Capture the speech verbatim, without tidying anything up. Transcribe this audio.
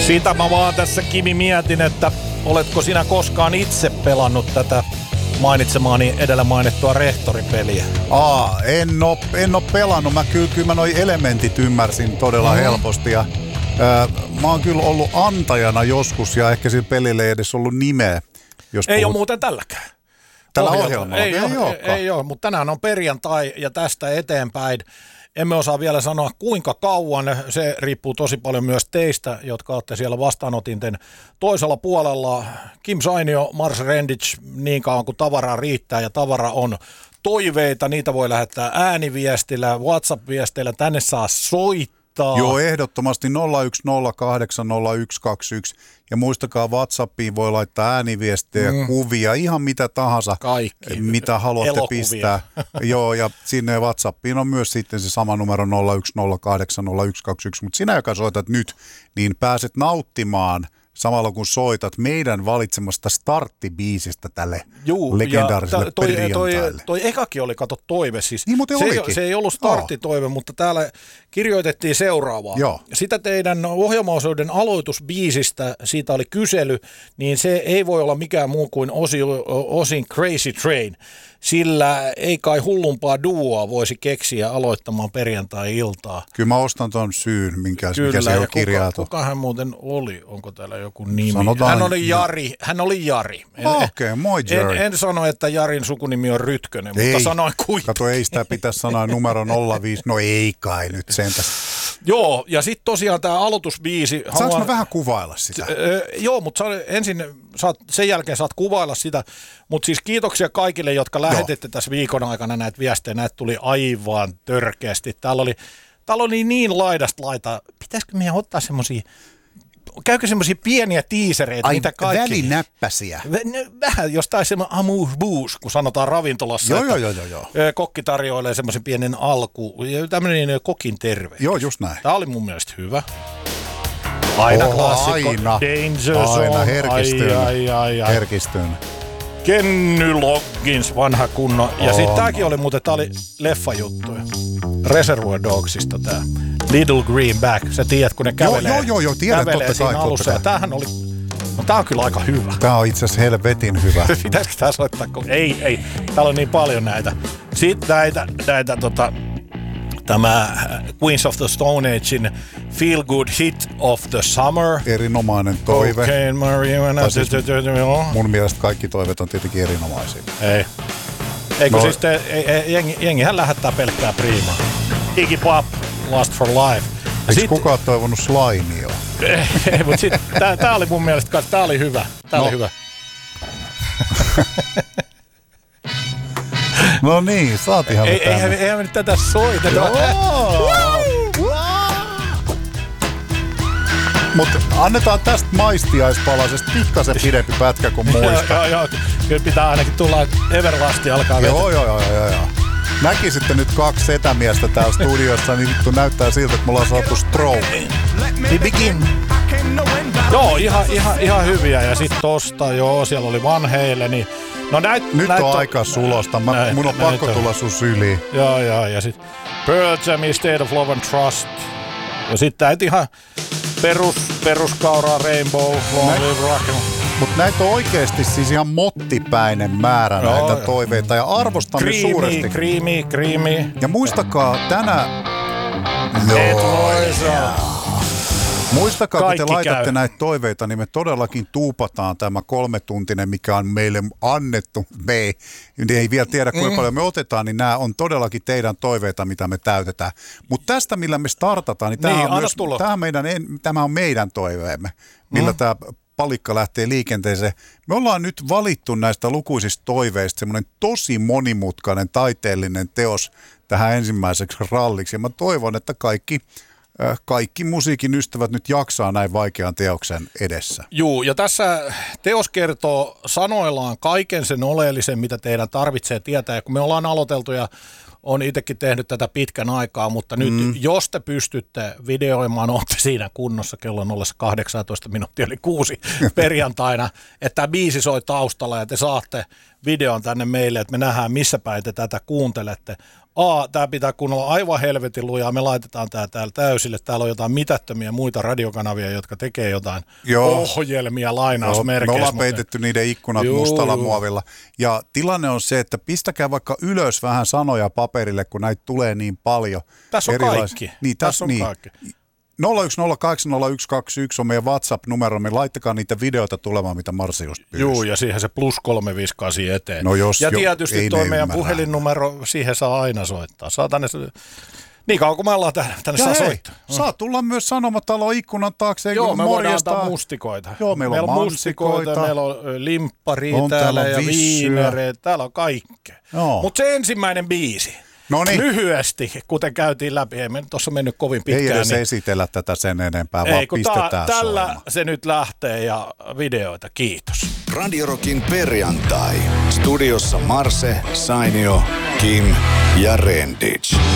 Sitä mä vaan tässä, Kimi, mietin, että oletko sinä koskaan itse pelannut tätä mainitsemaani edellä mainittua rehtoripeliä? Aa, en oo, en oo pelannut. Mä kyllä, kyllä mä noi elementit ymmärsin todella mm. helposti. Ja, ää, mä oon kyllä ollut antajana joskus ja ehkä sillä pelille ei edes ollut nimeä. Jos ei puhut... ole muuten tälläkään. Tällä ohjelmalla? Ei, ei, ole, ei ole, mutta tänään on perjantai ja tästä eteenpäin emme osaa vielä sanoa kuinka kauan. Se riippuu tosi paljon myös teistä, jotka olette siellä vastaanotinten toisella puolella. Kim Sainio, Mars Rendic, niin kauan kuin tavaraa riittää ja tavara on toiveita. Niitä voi lähettää ääniviestillä, WhatsApp-viesteillä, tänne saa soittaa. Joo, ehdottomasti nolla yksi nolla kahdeksan nolla yksi kaksi yksi ja muistakaa WhatsAppiin voi laittaa ääniviestejä, mm. kuvia, ihan mitä tahansa, kaikki, mitä haluatte elokuvia. pistää. Joo, ja sinne WhatsAppiin on myös sitten se sama numero nolla yksi nolla kahdeksan nolla yksi kaksi yksi, mutta sinä, joka soitat nyt, niin pääset nauttimaan samalla kun soitat meidän valitsemasta starttibiisistä tälle Juu, legendaariselle ja toi, perjantaille. Toi, toi ekakin oli, kato, toive siis. Niin muuten se, olikin. Ei, se ei ollut starttitoive, oh. mutta täällä kirjoitettiin seuraavaa. Joo. Sitä teidän ohjelmaosuuden aloitusbiisistä, siitä oli kysely, niin se ei voi olla mikään muu kuin osi, osin Crazy Train. Sillä ei kai hullumpaa duoa voisi keksiä aloittamaan perjantai-iltaa. Kyllä mä ostan ton syyn, minkä, Kyllä, mikä se on kirjattu. Kuka, kuka hän muuten oli? Onko täällä joku nimi? Sanotaan, hän oli Jari. Hän oli Jari. Okei, okay, moi Jari. En, en sano, että Jarin sukunimi on Rytkönen, ei. mutta sanoin kuitenkin. Kato, ei sitä pitäisi sanoa numero nolla viisi. No ei kai nyt sentäs. Joo, ja sitten tosiaan tämä aloitusbiisi. Saanko haluan... mä vähän kuvailla sitä? Öö, joo, mutta ensin saat, sen jälkeen saat kuvailla sitä. Mutta siis kiitoksia kaikille, jotka lähetitte tässä viikon aikana näitä viestejä. Näitä tuli aivan törkeästi. Täällä oli, täällä oli niin laidasta laita. Pitäisikö meidän ottaa semmosia, käykö semmosia pieniä tiisereitä? Ai, mitä kaikki? välinäppäsiä. Vähän, jostain semmoinen amuse-bouche, kun sanotaan ravintolassa. Joo, joo, joo, joo, joo. Kokki tarjoilee semmoisen pienen alku, tämmöinen kokin terve. Joo, just näin. Tämä oli mun mielestä hyvä. Aina Oho, klassikko. Aina, Danger Zone. aina herkistyn. Ai, ai, ai. Herkistyn. Kenny Loggins, vanha kunno. Ja oh, sitten tääkin oli muuten, tää oli leffajuttuja. Reservoir Dogsista tää. Little Greenback. Sä tiedät, kun ne kävelee. Joo, joo, joo, tiedän totta kai. Alussa. Ja tämähän oli, no tää on kyllä aika hyvä. Tää on itse asiassa helvetin hyvä. Pitäisikö tää soittaa? Ei, ei. Täällä on niin paljon näitä. Sitten näitä, näitä tota, tämä Queens of the Stone Agein Feel Good Hit of the Summer. Erinomainen toive. Okay, Mariana. Siis mun mielestä kaikki toiveet on tietenkin erinomaisia. Ei. Eikö no. siis te, ei, ei, jengi, jengihän lähettää pelkkää priimaa. Iggy Pop, Last for Life. Eikö sit, kukaan toivonut Slimea? Ei, mutta sit, tää, tää oli mun mielestä, tää oli hyvä. Tää no. oli hyvä. No niin, saatiinhan ei, eihän, eihän me nyt tätä soiteta. Mutta annetaan tästä maistiaispalasesta pikkasen pidempi pätkä kuin muista. Joo, joo, kyllä pitää ainakin tulla, että Everlasti alkaa vetää. Joo, joo, joo, joo, joo. Näkisitte nyt kaksi setämiestä täällä studiossa, niin vittu näyttää siltä, että mulla on saatu stroke. Begin. Joo, ihan, ihan, ihan hyviä. Ja sit tosta, joo, siellä oli Van Halen. No näit, nyt näit on to... aika sulosta. Mä, näit, mun on pakko tulla on. sun syliin. Joo, joo. Ja sit Pearl Jam, State of Love and Trust. Ja sit näit ihan perus, peruskauraa Rainbow, Long Live Rock. Mutta näitä on oikeasti siis ihan mottipäinen määrä joo, näitä joo. toiveita ja arvostamme kriimi, suuresti. Kriimi, kriimi. Ja muistakaa tänä... Joo, muistakaa, kaikki kun te laitatte käy. näitä toiveita, niin me todellakin tuupataan tämä kolmetuntinen, mikä on meille annettu. Me ei, ei vielä tiedä, kuinka mm. paljon me otetaan, niin nämä on todellakin teidän toiveita, mitä me täytetään. Mutta tästä, millä me startataan, niin, tämä, niin on myös, tämä, meidän, tämä on meidän toiveemme, millä mm. tämä palikka lähtee liikenteeseen. Me ollaan nyt valittu näistä lukuisista toiveista semmoinen tosi monimutkainen taiteellinen teos tähän ensimmäiseksi ralliksi. Ja mä toivon, että kaikki... Kaikki musiikin ystävät nyt jaksaa näin vaikean teoksen edessä. Juu, ja tässä teos kertoo sanoillaan kaiken sen oleellisen, mitä teidän tarvitsee tietää. Ja kun me ollaan aloiteltu ja on itsekin tehnyt tätä pitkän aikaa, mutta nyt mm. jos te pystytte videoimaan, olette siinä kunnossa kellon ollessa kahdeksantoista minuuttia eli kuusi perjantaina, että tämä biisi soi taustalla ja te saatte videon tänne meille, että me nähdään missä päin te tätä kuuntelette. A, tää pitää kunnolla aivan helvetin lujaa, me laitetaan tää täällä täysille, täällä on jotain mitättömiä muita radiokanavia, jotka tekee jotain Joo. ohjelmia lainausmerkeissä. Me ollaan mutta... peitetty niiden ikkunat Joo. mustalla muovilla. Ja tilanne on se, että pistäkää vaikka ylös vähän sanoja paperille, kun näitä tulee niin paljon. Tässä on Erilais... kaikki. Niin, tässä, tässä on niin. kaikki. nolla yksi nolla kaksi nolla yksi kaksi yksi on meidän WhatsApp-numero, me laittakaa niitä videoita tulemaan, mitä Marsi just pyysi. Joo, ja siihen se plus kolme viisi kahdeksan eteen. No jos ja jo, tietysti tuo meidän puhelinnumero, siihen saa aina soittaa. Saa tänne, niin kauan kun me ollaan tänne, tänne saa hei, soittaa. Saa tulla myös Sanomatalo ikkunan taakse. Joo, me voidaan antaa mustikoita. Joo, meillä, meillä on mustikoita. Meillä on limpparia on täällä, täällä ja viinereitä, täällä on kaikkea. Mutta se ensimmäinen biisi. Noniin. Lyhyesti, kuten käytiin läpi, ei me tuossa mennyt kovin pitkään. Ei edes niin... esitellä tätä sen enempää, ei, vaan pistetään ta- tällä soimaan. Se nyt lähtee ja videoita, kiitos. Radio Rockin perjantai. Studiossa Marse, Sainio, Kim ja Renditch.